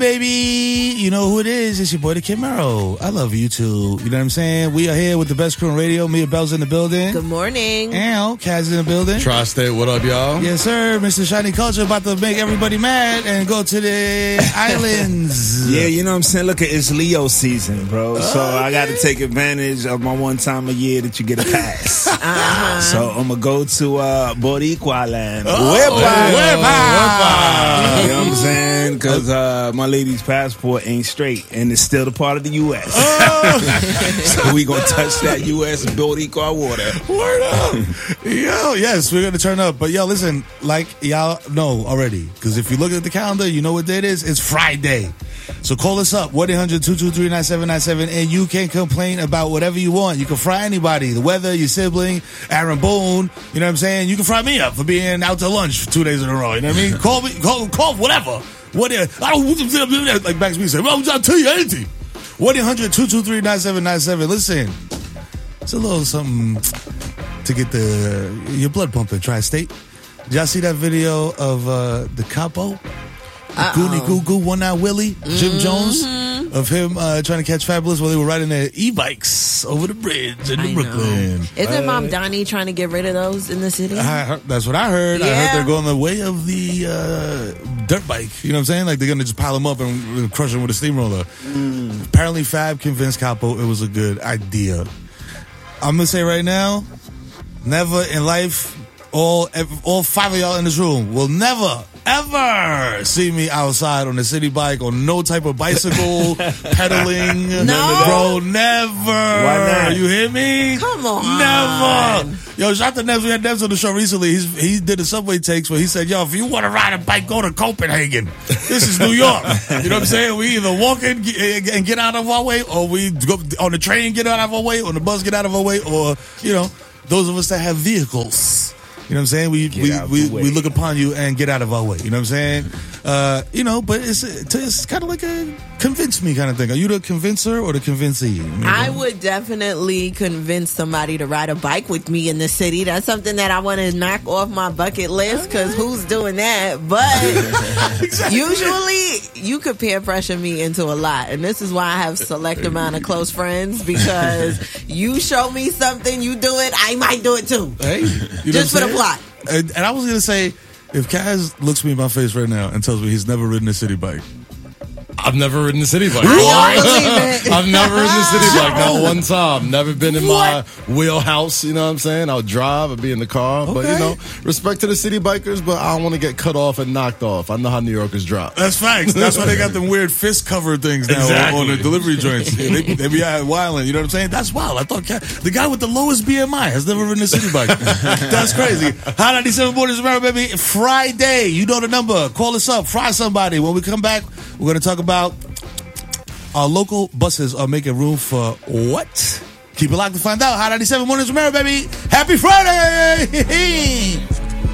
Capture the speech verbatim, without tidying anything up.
baby. You know who it is. It's your boy, the Kid Mero. I love you too. You know what I'm saying? We are here with the best crew on radio. Mia Bell's in the building. Good morning. And Kaz in the building. Tri-State, what up, y'all? Yes, sir. Mister Shiny Culture about to make everybody mad and go to the islands. Yeah, you know what I'm saying? Look, it's Leo season, bro. So okay. I got to take advantage of my one time a year that you get a pass. Uh-huh. So I'm going to go to uh, Boricua land. Oh, Wepa. Wepa. You know what I'm saying? Because uh, my lady's passport ain't straight, and it's still the part of the U S Oh. So we going to touch that U S Boricua water. Word up. Yo, yes, we're going to turn up. But yo, listen, like y'all know already, because if you look at the calendar, you know what day it is. It's Friday. So call us up, one eight hundred two two three nine seven nine seven, and you can complain about whatever you want. You can fry anybody, the weather, your sibling, Aaron Boone, you know what I'm saying? You can fry me up for being out to lunch for two days in a row, you know what I mean? Call me, call, call, whatever. What, I don't, like Max B said, well, I'll tell you anything. one eight hundred two two three nine seven nine seven. Listen, it's a little something to get the your blood pumping, Tri-State. Did y'all see that video of uh, the capo? Goonie Goo Goo, One Eye Willie, Jim Jones, of him uh, trying to catch Fabulous while they were riding their e-bikes over the bridge in I Brooklyn. know. Isn't uh, Mom Donnie trying to get rid of those in the city? I heard, that's what I heard. Yeah. I heard they're going the way of the uh, dirt bike. You know what I'm saying? Like they're going to just pile them up and crush them with a steamroller. Mm. Apparently Fab convinced Capo it was a good idea. I'm going to say right now, never in life, all all five of y'all in this room will never, ever see me outside on a city bike or no type of bicycle pedaling. No. Bro, never. Why not? You hear me? Come on. Never. Yo, shout out to Nevs. We had Nevs on the show recently. He's, he did a subway takes where he said, yo, if you want to ride a bike, go to Copenhagen. This is New York. You know what I'm saying? We either walk in and get out of our way, or we go on the train, get out of our way, on the bus, get out of our way, or, you know, those of us that have vehicles. You know what I'm saying? We we we, we look upon you and get out of our way. You know what I'm saying? Uh, you know, but it's it's kind of like a convince me kind of thing. Are you the convincer or the convincee? Maybe? I would definitely convince somebody to ride a bike with me in the city. That's something that I want to knock off my bucket list, because who's doing that? But exactly. Usually you could peer pressure me into a lot. And this is why I have select amount of close friends, because you show me something, you do it, I might do it too. Hey, you know just for the plot. And, and I was going to say, if Kaz looks me in my face right now and tells me he's never ridden a city bike. I've never ridden a city bike. I don't believe it. I've never ridden a city bike, not one time. Never been in my wheelhouse, you know what I'm saying? I would drive, I'd be in the car. Okay. But, you know, respect to the city bikers, but I don't want to get cut off and knocked off. I know how New Yorkers drop. That's facts. That's why they got them weird fist cover things now exactly. on, on the delivery joints. They, they be out wilding, you know what I'm saying? That's wild. I thought Kaz, the guy with the lowest B M I has never ridden a city bike. That's crazy. Hot ninety-seven Mornings America, baby. Friday. You know the number. Call us up. Fry somebody. When we come back, we're going to talk about our local buses are making room for what? Keep it locked to find out. Hot ninety-seven Mornings America, baby. Happy Friday!